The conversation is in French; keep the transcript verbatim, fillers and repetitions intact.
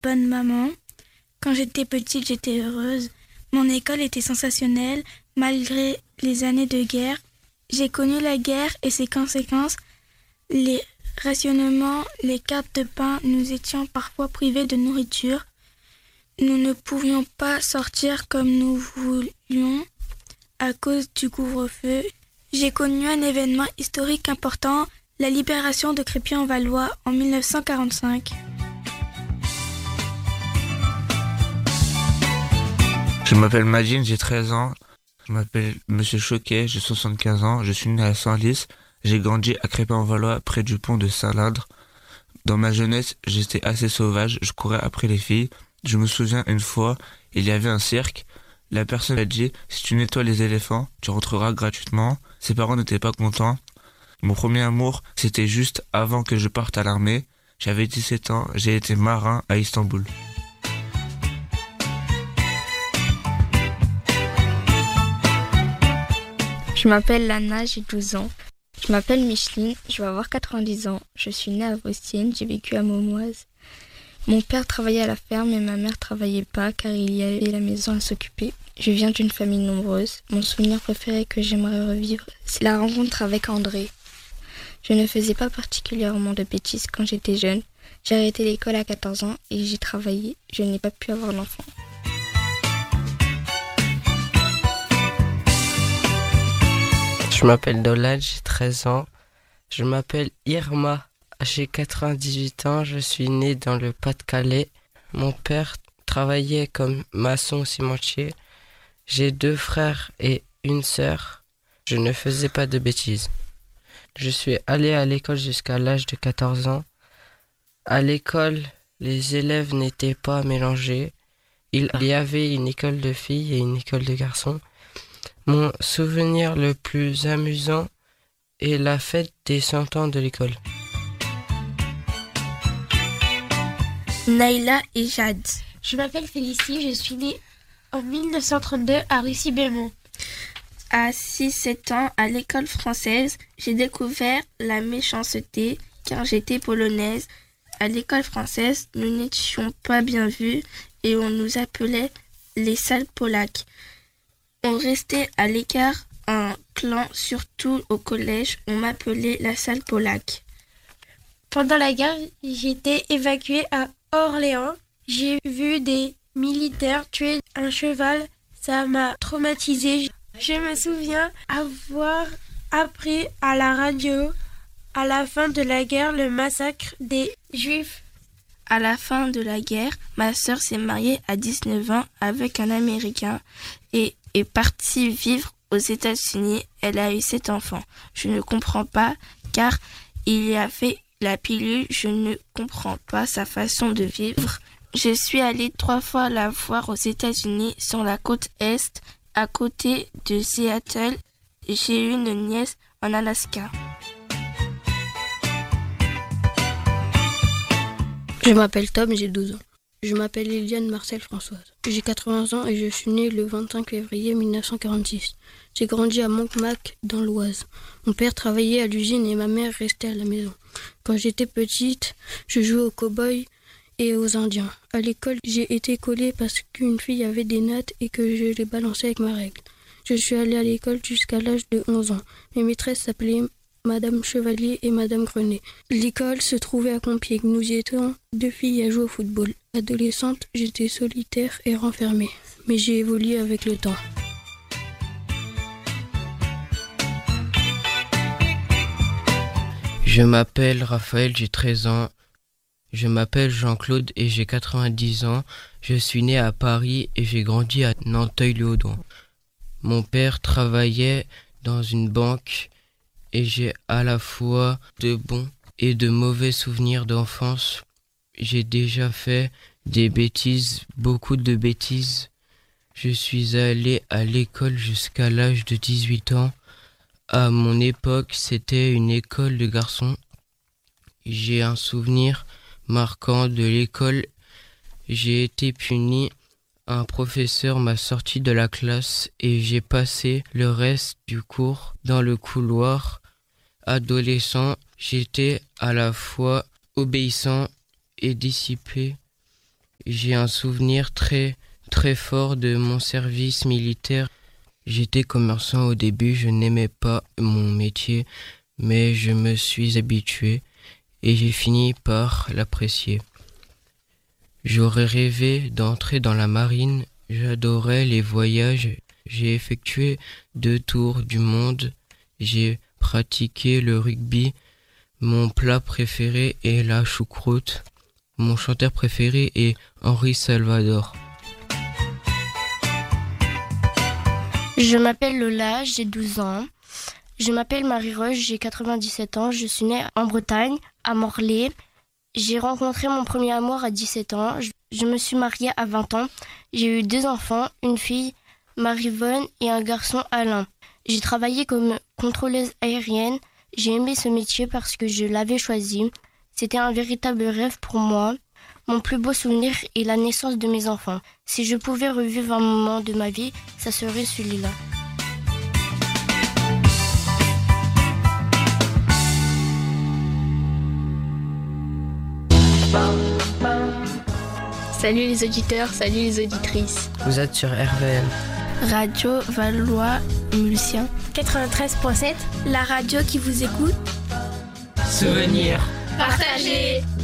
bonne maman. Quand j'étais petite, j'étais heureuse. Mon école était sensationnelle, malgré les années de guerre. J'ai connu la guerre et ses conséquences. Les rationnements, les cartes de pain, nous étions parfois privés de nourriture. Nous ne pouvions pas sortir comme nous voulions à cause du couvre-feu. J'ai connu un événement historique important, la libération de Crépy-en-Valois en dix-neuf cent quarante-cinq. Je m'appelle Madine, j'ai treize ans. Je m'appelle Monsieur Choquet, j'ai soixante-quinze ans. Je suis né à Senlis. J'ai grandi à Crépy-en-Valois, près du pont de Saint-Lindre. Dans ma jeunesse, j'étais assez sauvage, je courais après les filles. Je me souviens une fois, il y avait un cirque. La personne a dit, si tu nettoies les éléphants, tu rentreras gratuitement. Ses parents n'étaient pas contents. Mon premier amour, c'était juste avant que je parte à l'armée. J'avais dix-sept ans, j'ai été marin à Istanbul. Je m'appelle Lana, j'ai douze ans. Je m'appelle Micheline, je vais avoir quatre-vingt-dix ans. Je suis née à Vaustienne, j'ai vécu à Maumoise. Mon père travaillait à la ferme et ma mère travaillait pas car il y avait la maison à s'occuper. Je viens d'une famille nombreuse. Mon souvenir préféré que j'aimerais revivre, c'est la rencontre avec André. Je ne faisais pas particulièrement de bêtises quand j'étais jeune. J'ai arrêté l'école à quatorze ans et j'ai travaillé. Je n'ai pas pu avoir d'enfant. Je m'appelle Dolal, j'ai treize ans. Je m'appelle Irma, j'ai quatre-vingt-dix-huit ans. Je suis né dans le Pas-de-Calais. Mon père travaillait comme maçon cimentier. J'ai deux frères et une sœur. Je ne faisais pas de bêtises. Je suis allé à l'école jusqu'à l'âge de quatorze ans. À l'école, les élèves n'étaient pas mélangés. Il y avait une école de filles et une école de garçons. Mon souvenir le plus amusant est la fête des cent ans de l'école. Naïla et Jade. Je m'appelle Félicie, je suis née en dix-neuf cent trente-deux à Russy-Belmont. À six sept ans, à l'école française, j'ai découvert la méchanceté car j'étais polonaise. À l'école française, nous n'étions pas bien vus et on nous appelait les sales polacs. On restait à l'écart un clan, surtout au collège, on m'appelait la sale polaque. Pendant la guerre, j'étais évacuée à Orléans. J'ai vu des militaires tuer un cheval, ça m'a traumatisée. Je me souviens avoir appris à la radio, à la fin de la guerre, le massacre des Juifs. À la fin de la guerre, ma sœur s'est mariée à dix-neuf ans avec un Américain et est partie vivre aux États-Unis. Elle a eu sept enfants. Je ne comprends pas car il y a fait la pilule. Je ne comprends pas sa façon de vivre. Je suis allée trois fois la voir aux États-Unis sur la côte Est, à côté de Seattle. J'ai eu une nièce en Alaska. Je m'appelle Tom, j'ai douze ans. Je m'appelle Eliane Marcel Françoise. J'ai quatre-vingts ans et je suis née le vingt-cinq février mille neuf cent quarante-six. J'ai grandi à Montmac dans l'Oise. Mon père travaillait à l'usine et ma mère restait à la maison. Quand j'étais petite, je jouais aux cow-boys et aux Indiens. À l'école, j'ai été collée parce qu'une fille avait des nattes et que je les balançais avec ma règle. Je suis allée à l'école jusqu'à l'âge de onze ans. Mes maîtresses s'appelaient Madame Chevalier et Madame Grenet. L'école se trouvait à Compiègne. Nous y étions deux filles à jouer au football. Adolescente, j'étais solitaire et renfermée. Mais j'ai évolué avec le temps. Je m'appelle Raphaël, j'ai treize ans. Je m'appelle Jean-Claude et j'ai quatre-vingt-dix ans. Je suis né à Paris et j'ai grandi à Nanteuil-le-Haudouin. Mon père travaillait dans une banque et j'ai à la fois de bons et de mauvais souvenirs d'enfance. J'ai déjà fait des bêtises, beaucoup de bêtises. Je suis allé à l'école jusqu'à l'âge de dix-huit ans. À mon époque, c'était une école de garçons. J'ai un souvenir marquant de l'école. J'ai été puni. Un professeur m'a sorti de la classe et j'ai passé le reste du cours dans le couloir. Adolescent, j'étais à la fois obéissant et dissipé. J'ai un souvenir très très fort de mon service militaire. J'étais commerçant au début, je n'aimais pas mon métier, mais je me suis habitué et j'ai fini par l'apprécier. J'aurais rêvé d'entrer dans la marine, j'adorais les voyages, j'ai effectué deux tours du monde, j'ai pratiqué le rugby, mon plat préféré est la choucroute, mon chanteur préféré est Henri Salvador. Je m'appelle Lola, j'ai douze ans. Je m'appelle Marie-Rose, j'ai quatre-vingt-dix-sept ans. Je suis née en Bretagne, à Morlaix. J'ai rencontré mon premier amour à dix-sept ans. Je me suis mariée à vingt ans. J'ai eu deux enfants, une fille, Marie-Vonne, et un garçon, Alain. J'ai travaillé comme contrôleuse aérienne. J'ai aimé ce métier parce que je l'avais choisi. C'était un véritable rêve pour moi. Mon plus beau souvenir est la naissance de mes enfants. Si je pouvais revivre un moment de ma vie, ça serait celui-là. Salut les auditeurs, salut les auditrices. Vous êtes sur R V L. Radio Valois Mulsien quatre-vingt-treize point sept, la radio qui vous écoute. Souvenir Partagez.